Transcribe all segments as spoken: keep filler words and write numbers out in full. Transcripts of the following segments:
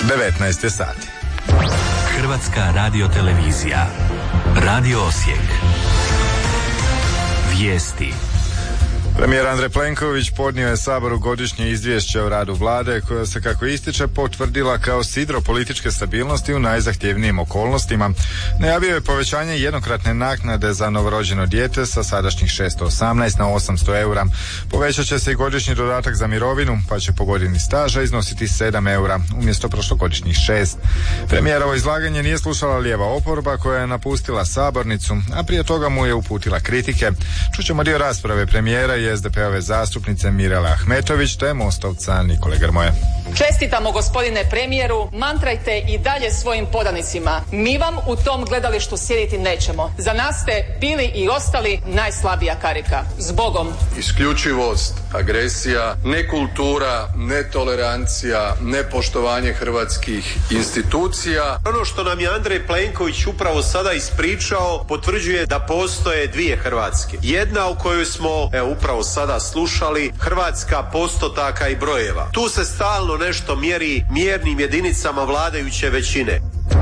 devetnaest je sati. Hrvatska radiotelevizija. Radio Osijek. Vijesti. Premijer Andrej Plenković podnio je Saboru godišnje izvješće o radu vlade koja se, kako ističe, potvrdila kao sidro političke stabilnosti u najzahtjevnijim okolnostima. Najavio je povećanje jednokratne naknade za novorođeno dijete sa sadašnjih šesto osamnaest na osamsto eura. Povećat će se i godišnji dodatak za mirovinu, pa će po godini staža iznositi sedam eura umjesto prošlogodišnjih šest. Premijerovo izlaganje nije slušala lijeva oporba koja je napustila sabornicu, a prije toga mu je uputila kritike. Čućemo dio rasprave premijera i es de pe-ove zastupnice Mirele Ahmetović te Mostovca Nikole Grmoje. Čestitamo gospodine premijeru, mantrajte i dalje svojim podanicima. Mi vam u tom gledalištu sjediti nećemo. Za nas ste bili i ostali najslabija karika. Zbogom. Isključivost, agresija, nekultura, netolerancija, nepoštovanje hrvatskih institucija. Ono što nam je Andrej Plenković upravo sada ispričao potvrđuje da postoje dvije Hrvatske. Jedna u kojoj smo, evo, upravo sada slušali, Hrvatska postotaka i brojeva. Tu se stalno nešto mjeri mjernim jedinicama vladajuće većine.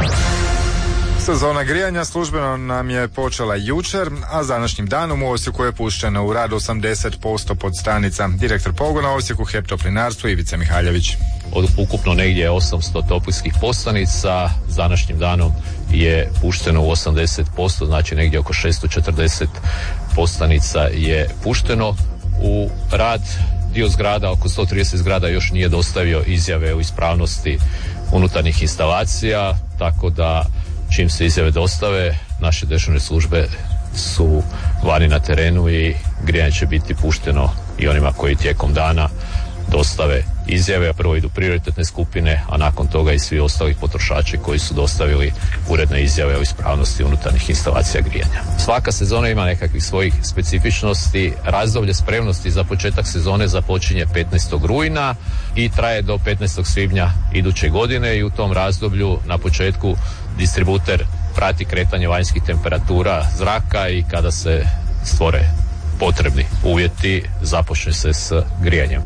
Sezona grijanja službeno nam je počela jučer, a s današnjim danom u Osijeku je pušteno u rad osamdeset posto podstanica. Direktor pogona Osijeku HEP Toplinarstvo Ivica Mihaljević. Od ukupno negdje osamsto toplinskih postanica s današnjim danom je pušteno u osamdeset posto, znači negdje oko šesto četrdeset postanica je pušteno u rad. Dio zgrada, oko sto trideset zgrada još nije dostavio izjave o ispravnosti unutarnjih instalacija, tako da čim se izjave dostave, naše dežurne službe su vani na terenu i grijanje će biti pušteno i onima koji tijekom dana dostave izjave. Prvo idu prioritetne skupine, a nakon toga i svi ostali potrošači koji su dostavili uredne izjave o ispravnosti unutarnjih instalacija grijanja. Svaka sezona ima nekakvih svojih specifičnosti. Razdoblje spremnosti za početak sezone započinje petnaestog rujna i traje do petnaestog svibnja iduće godine i u tom razdoblju na početku distributer prati kretanje vanjskih temperatura zraka i kada se stvore potrebni uvjeti započne se s grijanjem.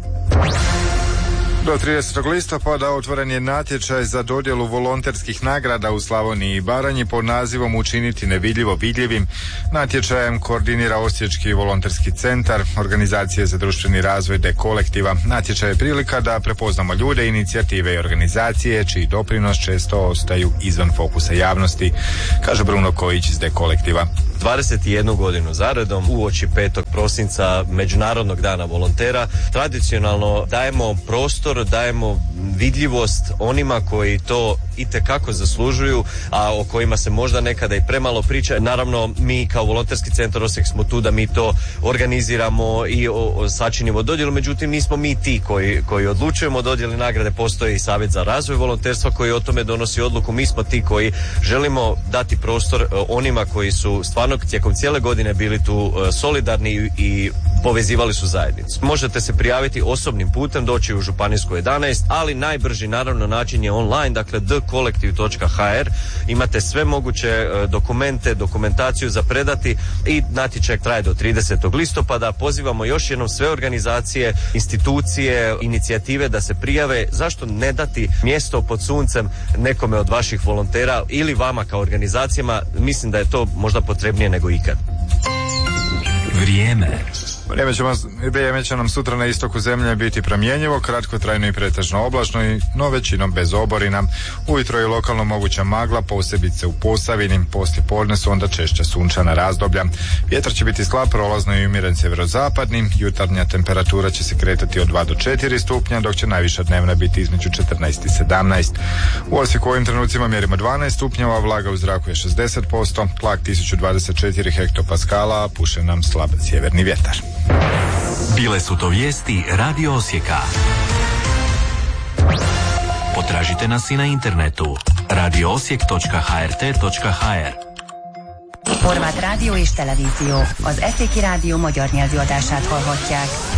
Do tridesetog listopada otvoren je natječaj za dodjelu volonterskih nagrada u Slavoniji i Baranji pod nazivom Učiniti nevidljivo vidljivim. Natječajem koordinira Osječki volonterski centar Organizacije za društveni razvoj de kolektiva. Natječaj je prilika da prepoznamo ljude, inicijative i organizacije čiji doprinos često ostaju izvan fokusa javnosti, kaže Bruno Kojić iz de kolektiva. dvadeset jednu godinu zaredom uoči petog prosinca Međunarodnog dana volontera tradicionalno dajemo prostor, dajemo vidljivost onima koji to itekako zaslužuju, a o kojima se možda nekada i premalo priča. Naravno, mi kao volonterski centar Osijek smo tu da mi to organiziramo i o, o, sačinimo dodjelu, međutim nismo mi ti koji, koji odlučujemo o dodjeli nagrade. Postoji i Savjet za razvoj volonterstva koji o tome donosi odluku. Mi smo ti koji želimo dati prostor onima koji su stvarno tijekom cijele godine bili tu solidarni i povezivali su zajednicu. Možete se prijaviti osobnim putem, doći u Županijsku jedanaest, ali najbrži naravno način je online, dakle d kolektiv točka h r. Imate sve moguće dokumente, dokumentaciju za predati i natječaj traje do tridesetog listopada. Pozivamo još jednom sve organizacije, institucije, inicijative da se prijave. Zašto ne dati mjesto pod suncem nekome od vaših volontera ili vama kao organizacijama? Mislim da je to možda potrebnije nego ikad. Vrijeme. Vrijeme će, vrijeme će nam sutra na istoku zemlje biti promjenjivo, kratkotrajno i pretežno oblačno, no većinom bez oborina. Ujutro je lokalno moguća magla, posebice u Posavini, poslije podne su onda češća sunčana razdoblja. Vjetar će biti slab, prolazno i umjeren sjeverozapadni, jutarnja temperatura će se kretati od dva do četiri stupnja, dok će najviša dnevna biti između četrnaest i sedamnaest. U Osijeku u ovim trenucima mjerimo dvanaest stupnjeva, vlaga u zraku je šezdeset posto, tlak tisuću dvadeset četiri hektopaskala, a puše nam slab sjeverni vjetar. Bile su to vijesti Radio Osijeka. Potražite nas i na internetu radio osijek točka h r t točka h r. Horváth rádió és televízió. Az Eszéki Rádió magyar nyelvű adását hallhatják.